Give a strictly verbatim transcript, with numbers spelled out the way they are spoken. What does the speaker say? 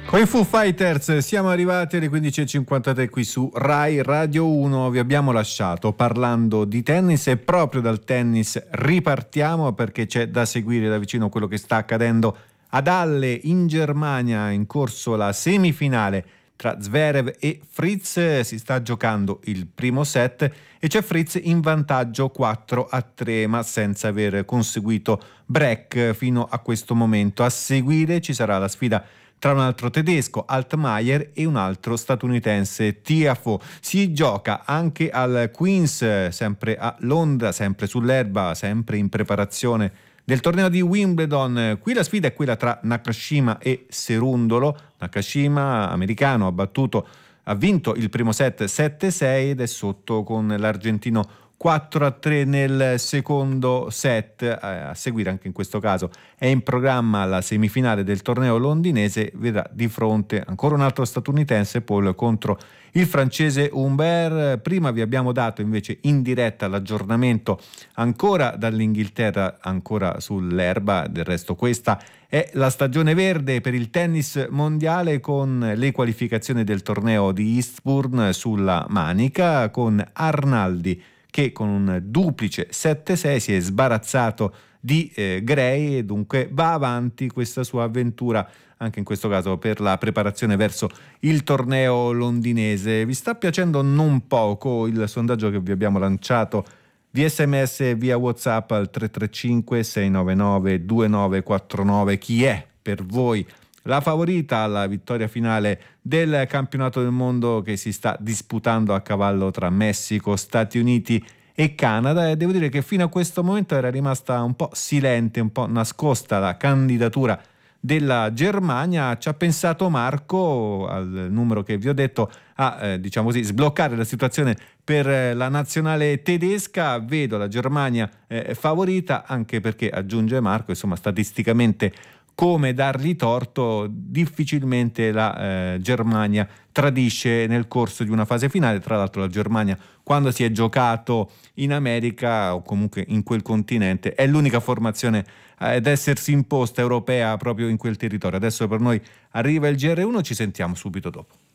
Con i Foo Fighters siamo arrivati alle quindici e cinquantatré qui su Rai Radio uno. Vi abbiamo lasciato parlando di tennis e proprio dal tennis ripartiamo, perché c'è da seguire da vicino quello che sta accadendo ad Halle in Germania. In corso la semifinale tra Zverev e Fritz, si sta giocando il primo set e c'è Fritz in vantaggio quattro a tre, ma senza aver conseguito break fino a questo momento. A seguire ci sarà la sfida tra un altro tedesco, Altmaier, e un altro statunitense, Tiafoe. Si gioca anche al Queen's, sempre a Londra, sempre sull'erba, sempre in preparazione del torneo di Wimbledon. Qui la sfida è quella tra Nakashima e Cerundolo. Nakashima, americano, ha battuto, ha vinto il primo set sette sei ed è sotto con l'argentino quattro a tre nel secondo set. A seguire anche in questo caso è in programma la semifinale del torneo londinese, vedrà di fronte ancora un altro statunitense, Paul, contro il francese Humbert. Prima vi abbiamo dato invece in diretta l'aggiornamento ancora dall'Inghilterra, ancora sull'erba. Del resto questa è la stagione verde per il tennis mondiale, con le qualificazioni del torneo di Eastbourne sulla manica, con Arnaldi che con un duplice sette sei si è sbarazzato di eh, Gray e dunque va avanti questa sua avventura, anche in questo caso per la preparazione verso il torneo londinese. Vi sta piacendo non poco il sondaggio che vi abbiamo lanciato via sms e via WhatsApp al tre tre cinque sei nove nove due nove quattro nove? Chi è per voi la favorita alla vittoria finale del campionato del mondo che si sta disputando a cavallo tra Messico, Stati Uniti e Canada? E devo dire che fino a questo momento era rimasta un po' silente, un po' nascosta la candidatura della Germania. Ci ha pensato Marco, al numero che vi ho detto, a eh, diciamo così sbloccare la situazione per eh, la nazionale tedesca. Vedo la Germania eh, favorita, anche perché, aggiunge Marco, insomma statisticamente, come dargli torto, difficilmente la eh, Germania tradisce nel corso di una fase finale. Tra l'altro la Germania, quando si è giocato in America o comunque in quel continente, è l'unica formazione ad essersi imposta europea proprio in quel territorio. Adesso per noi arriva il G R uno, ci sentiamo subito dopo.